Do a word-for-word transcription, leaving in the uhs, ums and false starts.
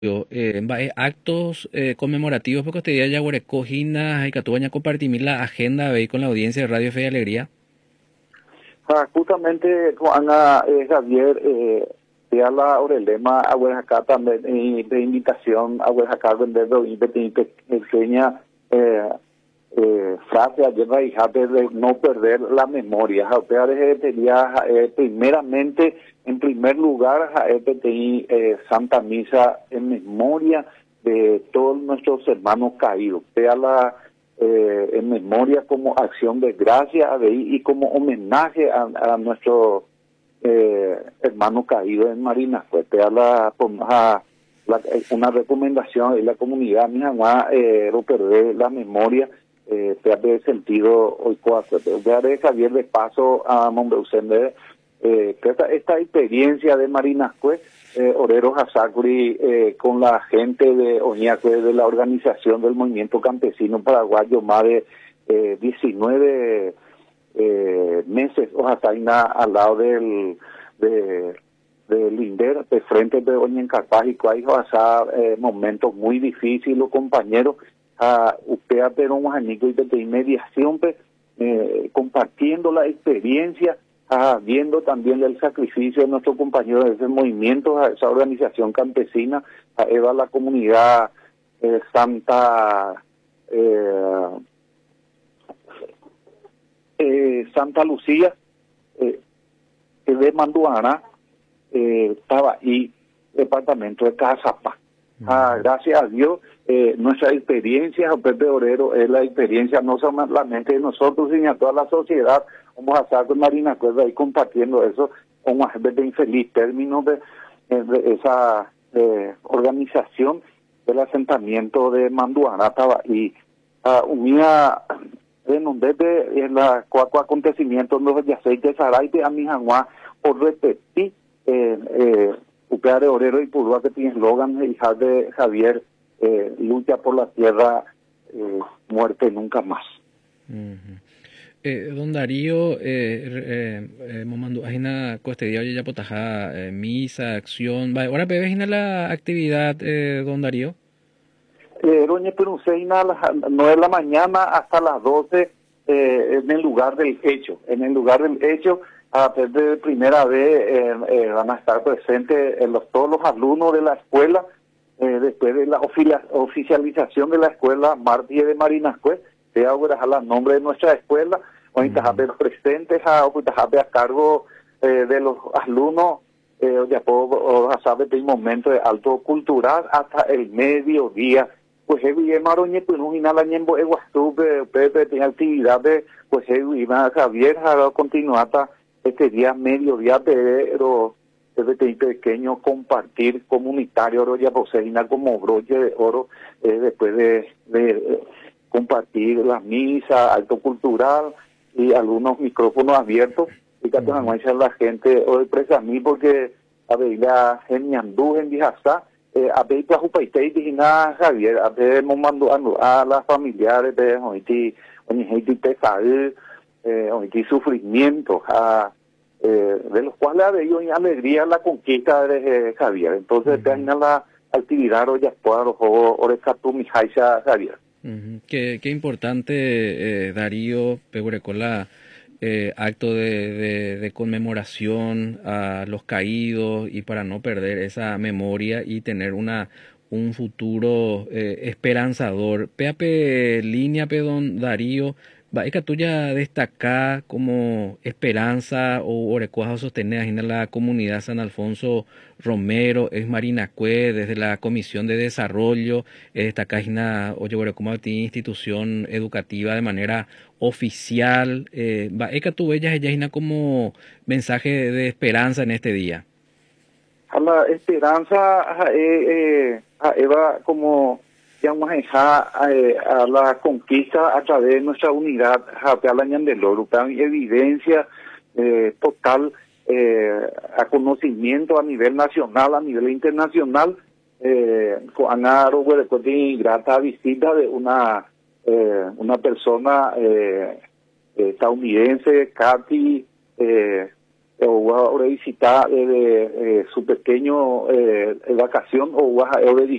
Yo, eh, va, eh, actos eh, conmemorativos porque este día ya Guarecojina y Catubaña compartir la agenda ve con la audiencia de Radio Fe y Alegría. Ah, justamente con Ana eh, Javier, eh, ya la Orelema a Oaxaca también eh, de invitación a Oaxaca vender y pequeña eh, eh, frase ayer la hija de no perder la memoria. Japea sería eh, primeramente, en primer lugar, eh, eh, Santa Misa en memoria de todos nuestros hermanos caídos. Sea la eh, en memoria como acción de gracia y como homenaje a, a nuestro eh, hermano caído en Marina. Pues te da la, a, la, una recomendación de la comunidad, mi mamá, eh, no perder la memoria, eh, te ha sentido hoy cuatro. Voy a dejar bien de paso a Monbeusende, eh, que esta, esta experiencia de Marinascue, Eh, Oreros Asacuri, eh, con la gente de Oñacue, de la organización del movimiento campesino paraguayo, más de eh, diecinueve eh, meses, Oaxacaina, al lado del de, de Linder, de frente de Oñencapaz y Cuajo, hasta eh, momentos muy difíciles, compañeros, a usted pero un amigo y de mediación, pues, eh, compartiendo la experiencia. Ah, viendo también el sacrificio de nuestros compañeros de ese movimiento, a esa organización campesina, a Eva, la comunidad eh, Santa eh, eh, Santa Lucía, eh, de Manduana, eh, estaba ahí, departamento de Cazapá. Ah, gracias a Dios, eh, nuestra experiencia, Pepe Orero, es la experiencia no solamente de nosotros, sino de toda la sociedad. Vamos a estar con Marina Cuerda ahí compartiendo eso, como de infeliz término de, de esa eh, organización del asentamiento de Manduana, estaba ahí. Uh, unida en un desde en la cuatro acontecimientos los yaceites Saraite a mi Janguá por repetir eh, eh, Upea de Orero y Purúa, que tiene eslogan, hija de Javier, eh, lucha por la tierra, eh, muerte nunca más. Uh-huh. Eh, don Darío, eh, eh, eh, Momandu, ajena coste día ya potajá, eh, misa, acción, va, ahora bebes la actividad, eh, don Darío. Eh, Roñe Peruseina a las nueve de la mañana hasta las doce eh, en el lugar del hecho. En el lugar del hecho, a partir de primera vez eh, eh, van a estar presentes eh, los, todos los alumnos de la escuela, eh, después de la ofilia, oficialización de la escuela Martí de Marinascue, de ahora a la nombre de nuestra escuela, hoy uh-huh. Los presentes a, a cargo eh, de los alumnos. Eh, ya puedo saber de un momento de alto cultural hasta el mediodía. Pues he visto Maroñe, pues no vino la ñembo eguastupe, Pepe, tiene actividades, pues he visto Javier, ha continuado hasta este día, mediodía, pero desde pequeño compartir comunitario, oro ya poseína como broche de oro, eh, después de, de eh, compartir las misas, alto cultural y algunos micrófonos abiertos, y que uh-huh. a la gente, o expresa a mí, porque a ver, la en Ñandú, en Dijazá, Eh, a ver, pues, upaitei digna Javier, a ver, me mandó a las familiares de hoy, hoy, hoy, eh, hoy, sufrimiento, a, eh, de los cuales ha habido alegría la conquista de eh, Javier. Entonces, uh-huh. Termina la actividad, hoy ya puedo, o rescató mi Jaisa Javier. Uh-huh. Qué, qué importante, eh, Darío Pegurecola. Eh, acto de, de, de conmemoración a los caídos y para no perder esa memoria y tener una un futuro eh, esperanzador. Peape línea, pedón Darío, va que tuya destaca como esperanza o orecuaja sostener en la comunidad San Alfonso Romero, es Marinascue, desde la Comisión de Desarrollo, eh, destaca una oye como institución educativa de manera oficial, eh, va que tu ella ella como mensaje de esperanza en este día. A la esperanza eh, eh, a Eva como digamos a, a la conquista a través de nuestra unidad Japeala Ñandeloro, evidencia eh, total eh, a conocimiento a nivel nacional, a nivel internacional, eh, con grata visita de una eh, una persona eh, estadounidense, Katy, eh, o vas a visitar eh, eh, su pequeño eh, vacación o vas a